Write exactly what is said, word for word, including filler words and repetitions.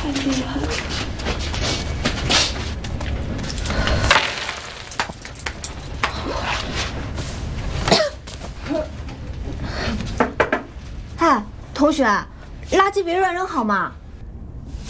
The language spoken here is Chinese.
太厉害了！ 嗨，同学，垃圾别乱扔好吗？